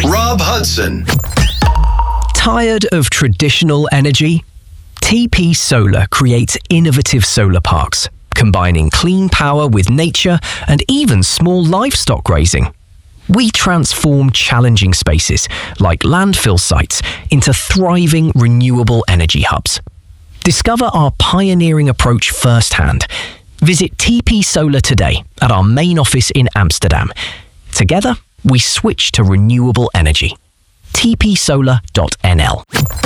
Rob Hudson. Tired of traditional energy? TP Solar creates innovative solar parks, combining clean power with nature and even small livestock grazing. We transform challenging spaces, like landfill sites, into thriving renewable energy hubs. Discover our pioneering approach firsthand. Visit TP Solar today at our main office in Amsterdam. Together, we switch to renewable energy. tpsolar.nl.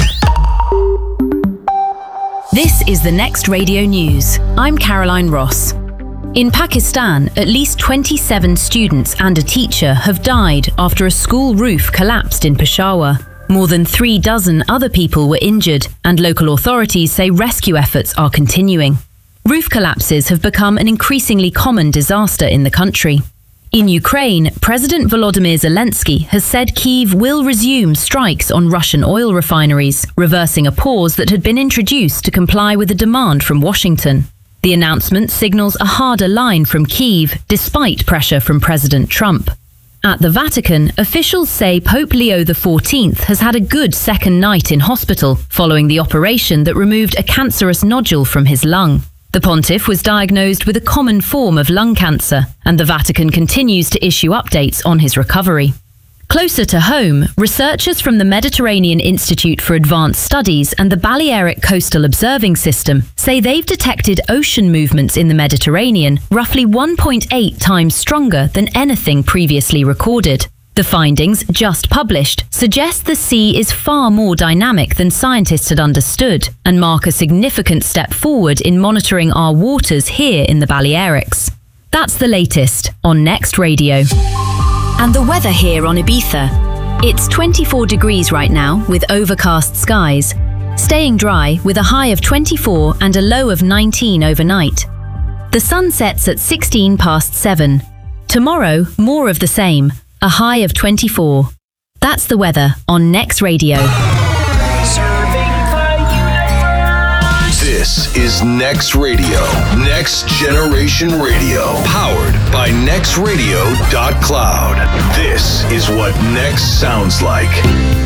This is the Next Radio News. I'm Caroline Ross. In Pakistan, at least 27 students and a teacher have died after a school roof collapsed in Peshawar. More than 36 other people were injured, and local authorities say rescue efforts are continuing. Roof collapses have become an increasingly common disaster in the country. In Ukraine, President Volodymyr Zelensky has said Kyiv will resume strikes on Russian oil refineries, reversing a pause that had been introduced to comply with a demand from Washington. The announcement signals a harder line from Kyiv, despite pressure from President Trump. At the Vatican, officials say Pope Leo XIV has had a good second night in hospital following the operation that removed a cancerous nodule from his lung. The pontiff was diagnosed with a common form of lung cancer, and the Vatican continues to issue updates on his recovery. Closer to home, researchers from the Mediterranean Institute for Advanced Studies and the Balearic Coastal Observing System say they've detected ocean movements in the Mediterranean roughly 1.8 times stronger than anything previously recorded. The findings, just published, suggest the sea is far more dynamic than scientists had understood and mark a significant step forward in monitoring our waters here in the Balearics. That's the latest on Next Radio. And the weather here on Ibiza. It's 24 degrees right now with overcast skies, staying dry with a high of 24 and a low of 19 overnight. The sun sets at 16 past 7. Tomorrow, more of the same, a high of 24. That's the weather on Next Radio. This is Next Radio, Next Generation Radio, powered by nextradio.cloud. This is what Next sounds like.